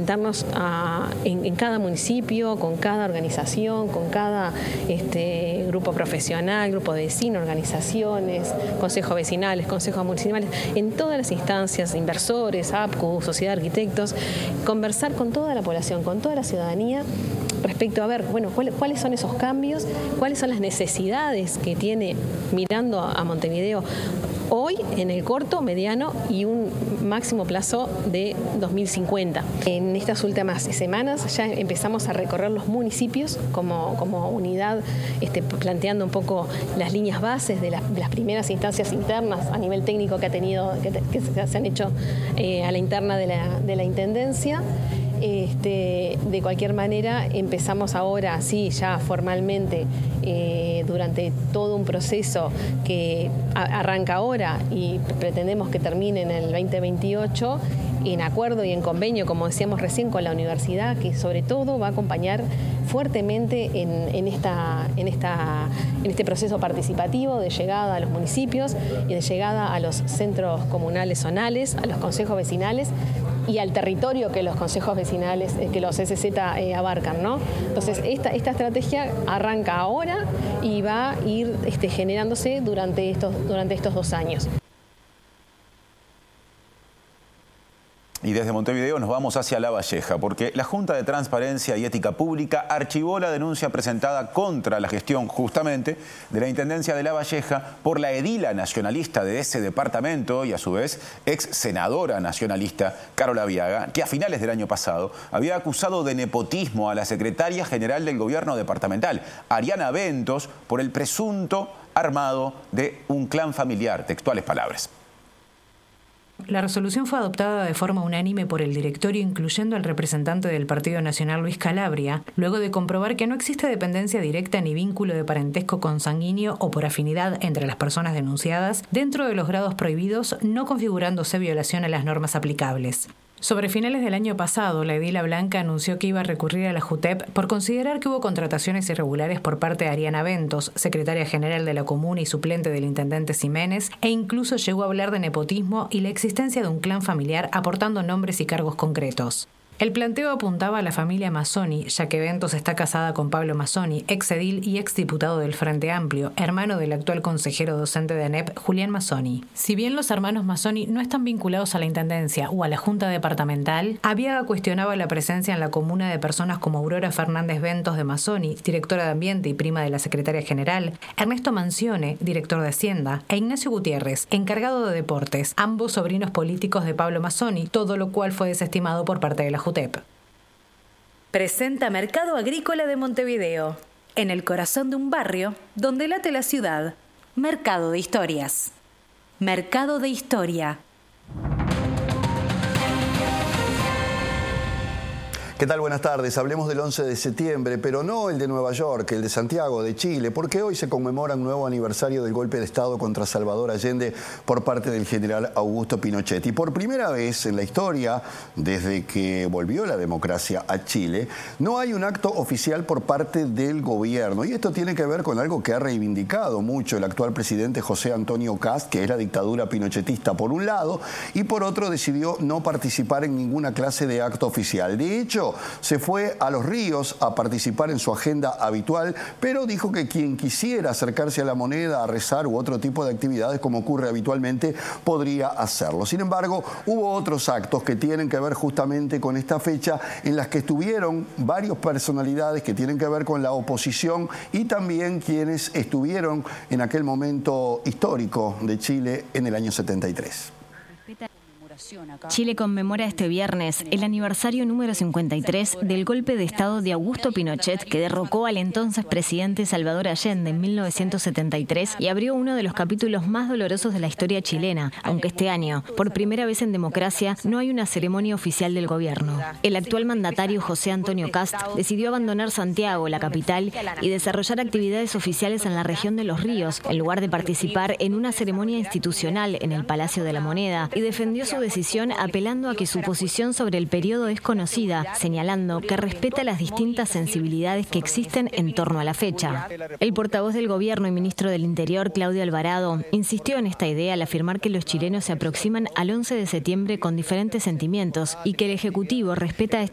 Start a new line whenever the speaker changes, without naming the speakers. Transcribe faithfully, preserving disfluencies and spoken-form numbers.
sentarnos a, en, en cada municipio, con cada organización, con cada este, grupo profesional, grupo de vecinos, organizaciones, consejos vecinales, consejos municipales, en todas las instancias, inversores, A P C U, Sociedad de Arquitectos, conversar con toda la población, con toda la ciudadanía, respecto a ver, bueno, cuáles son esos cambios, cuáles son las necesidades que tiene mirando a Montevideo hoy en el corto, mediano y un máximo plazo de dos mil cincuenta. En estas últimas semanas ya empezamos a recorrer los municipios como, como unidad, este, planteando un poco las líneas bases de, la, de las primeras instancias internas a nivel técnico que ha tenido, que, que se han hecho eh, a la interna de la, de la Intendencia. Este, de cualquier manera, empezamos ahora, sí, ya formalmente, eh, durante todo un proceso que a, arranca ahora y pretendemos que termine en el veinte veintiocho, en acuerdo y en convenio, como decíamos recién, con la universidad, que sobre todo va a acompañar fuertemente en, en, esta, en, esta, en este proceso participativo de llegada a los municipios y de llegada a los centros comunales zonales, a los consejos vecinales y al territorio que los consejos vecinales, que los S Z eh, abarcan, ¿no? Entonces, esta, esta estrategia arranca ahora y va a ir este, generándose durante estos, durante estos dos años.
Y desde Montevideo nos vamos hacia La Valleja, porque la Junta de Transparencia y Ética Pública archivó la denuncia presentada contra la gestión, justamente, de la Intendencia de La Valleja por la edila nacionalista de ese departamento y, a su vez, ex senadora nacionalista Carola Viaga, que a finales del año pasado había acusado de nepotismo a la secretaria general del gobierno departamental, Ariana Ventos, por el presunto armado de un clan familiar. Textuales palabras.
La resolución fue adoptada de forma unánime por el directorio, incluyendo al representante del Partido Nacional, Luis Calabria, luego de comprobar que no existe dependencia directa ni vínculo de parentesco consanguíneo o por afinidad entre las personas denunciadas dentro de los grados prohibidos, no configurándose violación a las normas aplicables. Sobre finales del año pasado, la edila Blanca anunció que iba a recurrir a la JUTEP por considerar que hubo contrataciones irregulares por parte de Ariana Ventos, secretaria general de la comuna y suplente del intendente Ximénez, e incluso llegó a hablar de nepotismo y la existencia de un clan familiar aportando nombres y cargos concretos. El planteo apuntaba a la familia Mazzoni, ya que Ventos está casada con Pablo Mazzoni, ex edil y ex diputado del Frente Amplio, hermano del actual consejero docente de ANEP, Julián Mazzoni. Si bien los hermanos Mazzoni no están vinculados a la Intendencia o a la Junta Departamental, Aviaga cuestionaba la presencia en la comuna de personas como Aurora Fernández Ventos de Mazzoni, directora de Ambiente y prima de la secretaria general, Ernesto Mancione, director de Hacienda, e Ignacio Gutiérrez, encargado de Deportes, ambos sobrinos políticos de Pablo Mazzoni, todo lo cual fue desestimado por parte de la JUTEP.
Presenta Mercado Agrícola de Montevideo, en el corazón de un barrio donde late la ciudad. Mercado de Historias. Mercado de Historia.
¿Qué tal? Buenas tardes. Hablemos del once de septiembre, pero no el de Nueva York, el de Santiago, de Chile, porque hoy se conmemora un nuevo aniversario del golpe de Estado contra Salvador Allende por parte del general Augusto Pinochet. Y por primera vez en la historia, desde que volvió la democracia a Chile, no hay un acto oficial por parte del gobierno. Y esto tiene que ver con algo que ha reivindicado mucho el actual presidente José Antonio Kast, que es la dictadura pinochetista por un lado, y por otro decidió no participar en ninguna clase de acto oficial. De hecho, se fue a Los Ríos a participar en su agenda habitual, pero dijo que quien quisiera acercarse a la moneda, a rezar u otro tipo de actividades, como ocurre habitualmente, podría hacerlo. Sin embargo, hubo otros actos que tienen que ver justamente con esta fecha, en las que estuvieron varias personalidades que tienen que ver con la oposición y también quienes estuvieron en aquel momento histórico de Chile en el año setenta y tres.
Chile conmemora este viernes el aniversario número cincuenta y tres del golpe de Estado de Augusto Pinochet, que derrocó al entonces presidente Salvador Allende en mil novecientos setenta y tres y abrió uno de los capítulos más dolorosos de la historia chilena, aunque este año, por primera vez en democracia, no hay una ceremonia oficial del gobierno. El actual mandatario José Antonio Kast decidió abandonar Santiago, la capital, y desarrollar actividades oficiales en la región de Los Ríos, en lugar de participar en una ceremonia institucional en el Palacio de la Moneda, y defendió su decisión apelando a que su posición sobre el periodo es conocida, señalando que respeta las distintas sensibilidades que existen en torno a la fecha. El portavoz del gobierno y ministro del Interior, Claudio Alvarado, insistió en esta idea al afirmar que los chilenos se aproximan al once de septiembre con diferentes sentimientos y que el Ejecutivo respeta esta